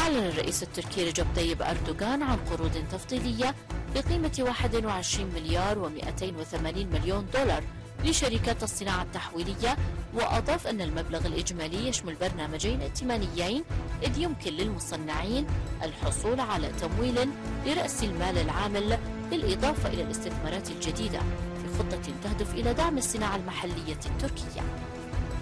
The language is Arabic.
أعلن الرئيس التركي رجب طيب أردوغان عن قروض تفضيلية بقيمة 21 مليار و280 مليون دولار لشركات الصناعة التحويلية، وأضاف أن المبلغ الإجمالي يشمل برنامجين ائتمانيين، إذ يمكن للمصنعين الحصول على تمويل لرأس المال العامل بالإضافة إلى الاستثمارات الجديدة في خطة تهدف إلى دعم الصناعة المحلية التركية.